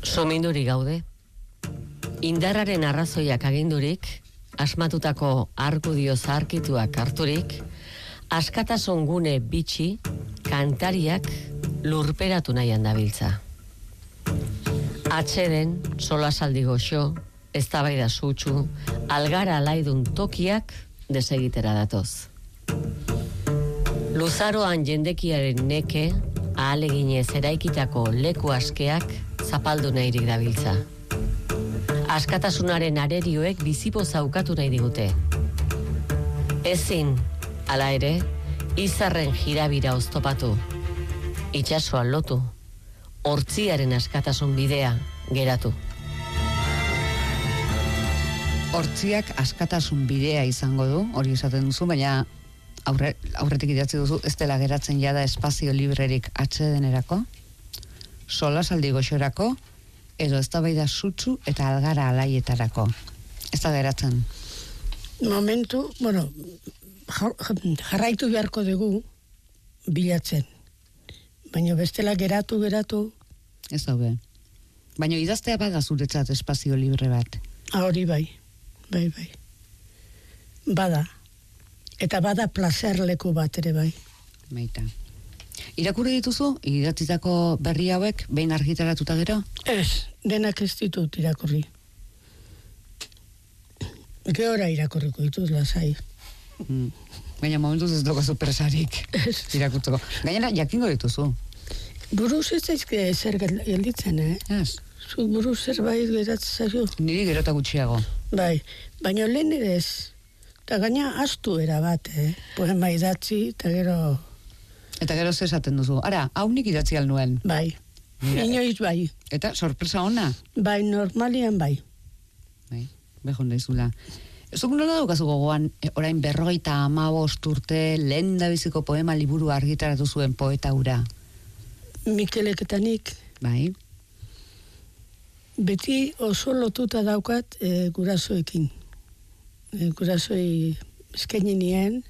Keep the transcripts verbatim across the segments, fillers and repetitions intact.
Sominduri gaude. Indarraren arrazoiak agindurik, asmatutako argudio zaharkituak harturik, askatasun gune bitxi, kantariak lurperatu nahian dabiltza. Atxeden, solasaldi goxo, eztabaida sutsu, algara alaidun tokiak desegitera datoz. Luzaroan jendekiaren neke, ahaleginez eraikitako leku askeak zapaldu nahirik dabiltza. Askatasunaren arerioek bizipo zaukatu nahi digute. Ezin, hala ere, izarren jirabira oztopatu. Itsasoa lotu, hortziaren askatasun bidea geratu. Hortziak askatasun bidea izango du, hori esaten duzu, baina aurre, aurretik idatzi duzu, ez dela geratzen jada espazio librerik atsedenerako, solasaldi goxorako, edo eztabaida sutsu eta algara alaietarako. Ez da geratzen. Momentu, bueno, jarraitu beharko dugu bilatzen. Baina bestela geratu, geratu. Ez daude. Baina idaztea bada zuretzat espazio libre bat. Ah, hori bai, bai, bai. Bada. Eta bada placer leku bat ere bai. Baita. Irakurri dituzu, idatzitako berri hauek, behin argitaratuta gero? Ez, denak ez ditut irakurri. Gehora irakurriko ditut, lasai. Mm. Baina momentuz ez dokazu presarik irakurtzeko. Gainera, jakingo dituzu. Buruz ez zaizke zer gelditzen, eh? Ez. Zu buruz zerbait geratzen zaio. Niri gerota gutxiago. Bai, baina lehen ere ez. Eta gaina astu erabat, eh? Poema idatzi, eta gero... Eta gero ze esaten duzu. Ara, hau nik idatzi alnuen. Bai, Mira, inoiz bai. Eta sorpresa ona. Bai, normalian bai. Bai, behon daizula. Zuk nola daukazu gogoan, e, orain berrogeita hamabost urte lehen da biziko poema liburu argitaratu zuen poeta ura? Mikelek eta nik. Bai. Beti oso lotuta daukat e, gurasoekin. E, gurasoi eskaini nien,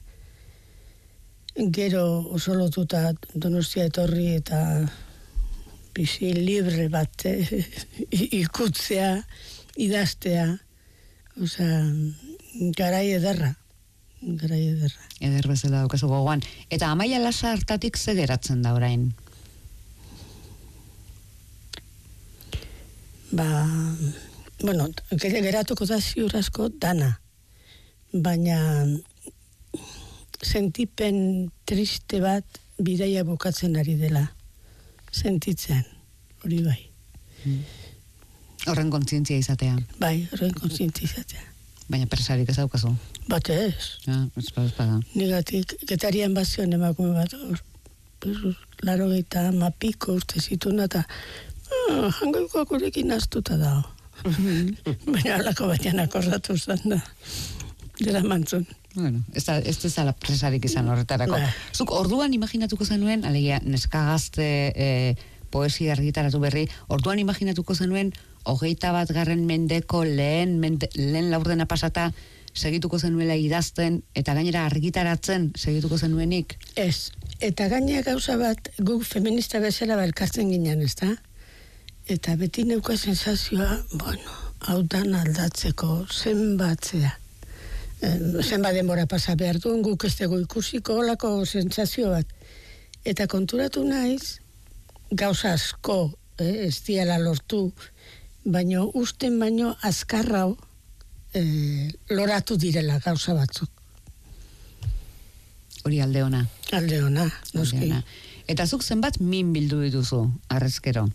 gero oso lotuta Donostia etorri eta bizi libre bat eh, ikutzea, idaztea, osea, garai ederra, garai ederra. Eder bezala daukazu gogoan. Eta Amaia Lasa hartatik ze geratzen da orain? Ba, bueno, geratuko da ziur asko dana, baina sentipen triste bat bidaia bukatzen ari dela. Sentitzen, hori bai. Hmm. Horren kontzientzia izatea. Bai, horren kontzientzia izatea. Baina presarik ez daukazu. Bat ez. Ja, ez bada, ez bada. Nigatik, getarian bazion emakume bat, or, laro gaita mapiko uste zituna, eta ah, hangoikoak urekin astuta da. Baina alako batean akordatu zan da. Dela mantzun. Bueno, ez da, ez da presarik izan horretarako. Ba. Zuk orduan imaginatuko zenuen, alegia, neska gazte e, poesia argitaratu berri, orduan imaginatuko zenuen, hogeita bat garren mendeko lehen, mende, lehen laurdena pasata, segituko zenuela idazten, eta gainera argitaratzen segituko zenuenik? Ez, eta gainera gauza bat, guk feminista bezala balkartzen ginen, ez da? Eta beti neuka sensazioa, bueno, hau dan aldatzeko, zenbatzea. Zenbat denbora pasa behar duen, guk ez dugu ikusiko olako sentsazio bat. Eta konturatu naiz, gauza asko, eh, ez diala lortu, baino usten baino azkarrau eh, loratu direla gauza batzuk. Hori alde ona. Alde ona, noski. Alde ona. Eta zuk zenbat min bildu dituzu, arrezkero?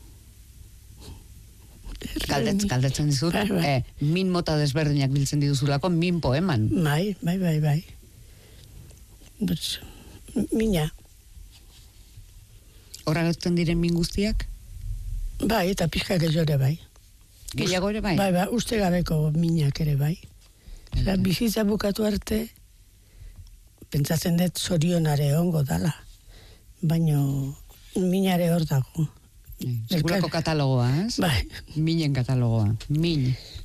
Kaldetz, kaldetzen dizut, bai, bai. Eh, min mota desberdinak biltzen dituzulako min poeman. Bai, bai, bai, bai. But, mina. Horra gertzen diren min guztiak? Bai, eta pixka gehiore bai. Gehiago ere bai? Bai, bai, uste gabeko minak ere bai. Zer, bizitza bukatu arte, pentsatzen dut zorionare ongo dala. Baino, minare hor dago. Sekulako katalogoa, ez? Bai. Minen katalogoa. Min.